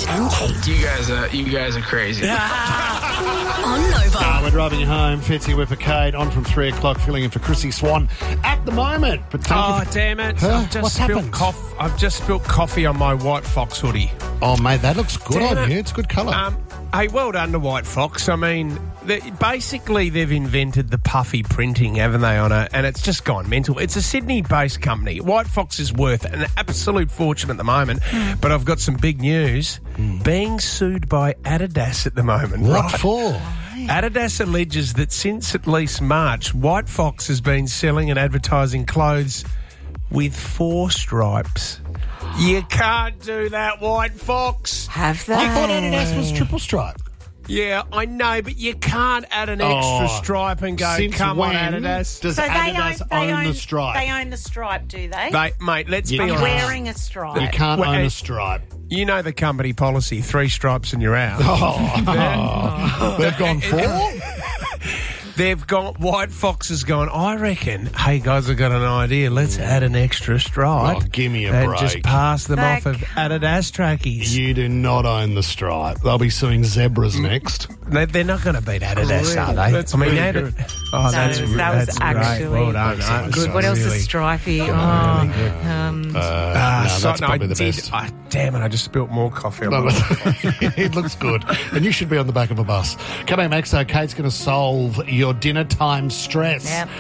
and Kate. You guys are crazy. On Nova. We're driving you home. Fitzy Whipper Kate on from 3 o'clock, filling in for Chrissy Swan at the moment. But damn it. Huh? I've just What's spilled happened? I've just spilled coffee on my White Fox hoodie. Oh, mate, that looks good Damn on it. you. It's a good colour. Hey, well done to White Fox. I mean, basically they've invented the puffy printing, haven't they, on it? And it's just gone mental. It's a Sydney-based company. White Fox is worth an absolute fortune at the moment, but I've got some big news. Being sued by Adidas at the moment. What right? for? Adidas alleges that since at least March, White Fox has been selling and advertising clothes with 4 stripes. You can't do that, White Fox. Have they? I thought Adidas was triple stripe. Yeah, I know, but you can't add an extra stripe and go, Since come when on, Adidas. does So Adidas own the stripe? They own the stripe, do they? Mate, let's You be can't. honest. Wearing a stripe. You can't Well, own a and- stripe. You know the company policy, 3 stripes and you're out. They've gone 4? White Fox has gone, I reckon, hey guys, I've got an idea. Let's add an extra stripe. Oh, give me a and break. just pass them They off of can't. Adidas trackies. You do not own the stripe. They'll be suing zebras next. They're not going to beat Adidas, are they? That's really good. Oh, That was that's actually great. Well done. That's That's Good. What else really- is stripey? No, that's probably the best. Damn it, I just spilt more coffee on No, my it looks good. And you should be on the back of a bus. Coming up next, Kate's going to solve your dinner time stress. Yep.